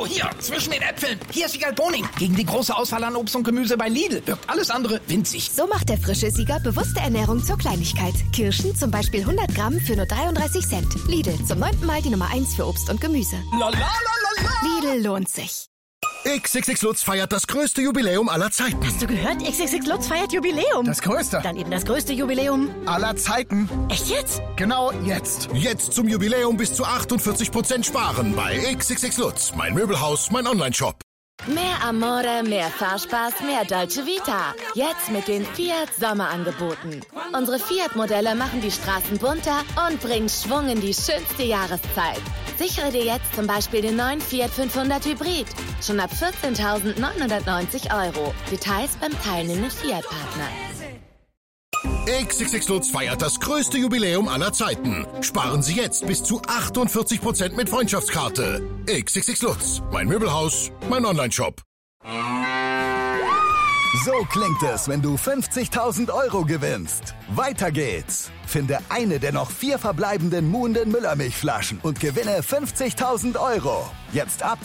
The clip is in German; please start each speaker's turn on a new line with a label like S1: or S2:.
S1: So, hier, zwischen den Äpfeln. Hier ist Sieger Boning. Gegen die große Auswahl an Obst und Gemüse bei Lidl wirkt alles andere winzig.
S2: So macht der frische Sieger bewusste Ernährung zur Kleinigkeit. Kirschen zum Beispiel 100 Gramm für nur 33 Cent. Lidl, zum 9. Mal die Nummer 1 für Obst und Gemüse.
S1: La, la, la, la, la.
S2: Lidl lohnt sich.
S3: XXX Lutz feiert das größte Jubiläum aller Zeiten.
S4: Hast du gehört? XXX Lutz feiert Jubiläum.
S3: Das größte.
S4: Dann eben das größte Jubiläum
S3: Aller Zeiten.
S4: Echt jetzt?
S3: Genau jetzt. Jetzt zum Jubiläum bis zu 48% sparen bei XXX Lutz. Mein Möbelhaus, mein Onlineshop.
S5: Mehr Amore, mehr Fahrspaß, mehr Dolce Vita. Jetzt mit den Fiat Sommerangeboten. Unsere Fiat-Modelle machen die Straßen bunter und bringen Schwung in die schönste Jahreszeit. Sichere dir jetzt zum Beispiel den neuen Fiat 500 Hybrid. Schon ab 14.990 €. Details beim teilnehmenden Fiat-Partner.
S3: XXX Lutz feiert das größte Jubiläum aller Zeiten. Sparen Sie jetzt bis zu 48% mit Freundschaftskarte. XXX Lutz. Mein Möbelhaus, mein Onlineshop.
S6: So klingt es, wenn du 50.000 € gewinnst. Weiter geht's. Finde eine der noch 4 verbleibenden Muhnden Müllermilchflaschen und gewinne 50.000 €. Jetzt ab